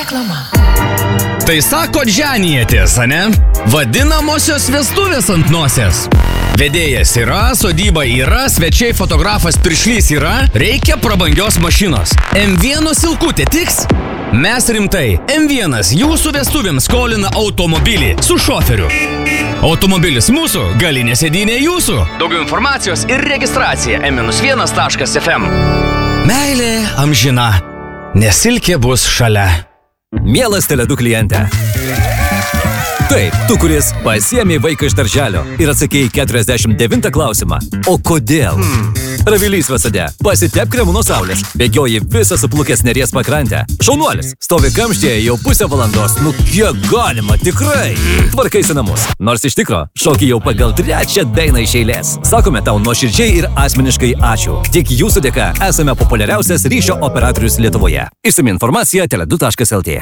Reklama. Tai sako dženijatės, ane? Vadinamosios vestuvės ant nosies. Vedėjas yra, sodyba yra, svečiai fotografas piršlys yra, reikia prabangios mašinos. M1 silkutė tiks? Mes rimtai. M1 jūsų vestuvėms skolina automobilį su šoferiu. Automobilis mūsų, galinė sėdynė jūsų. Daugiau informacijos ir registracija m-1.fm. Meilė amžina, nes silkė bus šalia. Mielas Tele2 kliente. Taip, tu, kuris pasiėmė vaiką iš darželio ir atsakėjai 49 klausimą. O kodėl? Ravilys Vasade, pasitep kremu nuo saulės, bėgioji visą suplukęs Neries pakrantę. Šaunuolis, stovi kamštyje jau pusę valandos, nu kiek galima, tikrai. Tvarkaisi namus, nors iš tikro, šoki jau pagal 3 dainą iš eilės. Sakome tau nuoširdžiai ir asmeniškai ačiū. Tik jūsų dėka esame populiariausias ryšio operatorius Lietuvoje. Išsami informacija tele2.lt.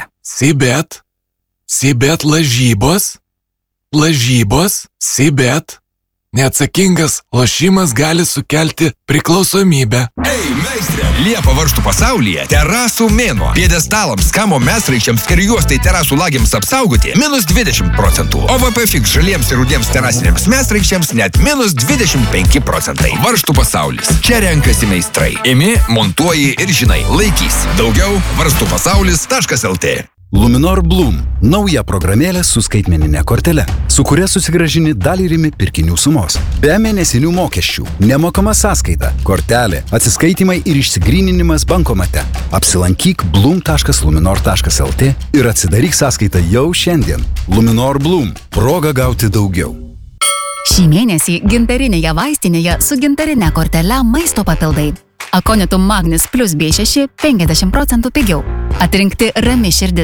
Sibet lažybos? Sibet. Neatsakingas lošimas gali sukelti priklausomybę. Ei, meistrė! Liepa varžtų pasaulyje terasų mėnuo. Piedestalams, kamo mestraičiams ir juostai terasų lagiams apsaugoti -20%. OVP Fix žaliems ir rudiems terasiniams mestraičiams net -25%. Varžtų pasaulis. Čia renkasi meistrai. Imi, montuoji ir žinai, laikys. Daugiau varstupasaulis.lt. Luminor Bloom – nauja programėlė su skaitmeninė kortele, su kuria susigrąžini dalį rimi pirkinių sumos. Be mėnesinių mokesčių, nemokama sąskaita, kortelė, atsiskaitimai ir išsigryninimas bankomate. Apsilankyk bloom.luminor.lt ir atsidaryk sąskaitą jau šiandien. Luminor Bloom – proga gauti daugiau. Šį mėnesį gintarinėje vaistinėje su gintarinė kortele maisto papildai. Akonitum Magnis plus B6 50% pigiau. Atrinkti rami širdis